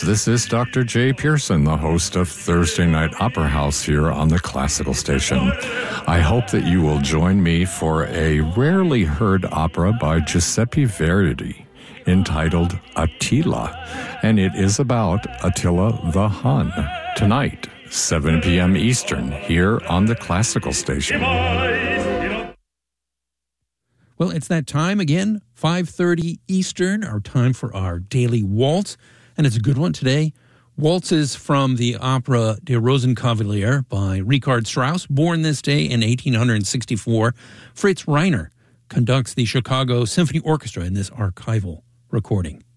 This is Dr. Jay Pearson, the host of Thursday Night Opera House here on the Classical Station. I hope that you will join me for a rarely heard opera by Giuseppe Verdi entitled Attila, and it is about Attila the Hun. Tonight, 7 p.m. Eastern, here on the Classical Station. Well, it's that time again, 5:30 Eastern, our time for our daily waltz. And it's a good one today. Waltzes from the opera Der Rosenkavalier by Richard Strauss, born this day in 1864. Fritz Reiner conducts the Chicago Symphony Orchestra in this archival recording.